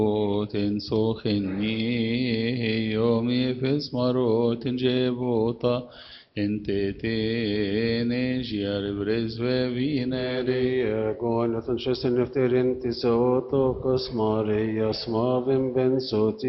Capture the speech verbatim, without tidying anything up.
تنسخني يومي في اسمروت جيبوتا انت تنجير برز وبيناري Maria, Gona, Francesca, Nefterin, Tisoto, Cosmaria, Smavim, Ben Soti,